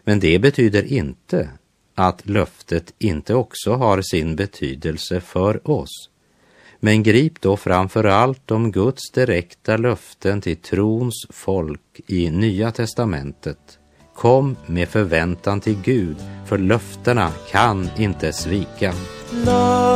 Men det betyder inte att löftet inte också har sin betydelse för oss. Men grip då framför allt om Guds direkta löften till trons folk i Nya testamentet. Kom med förväntan till Gud, för löftena kan inte svika.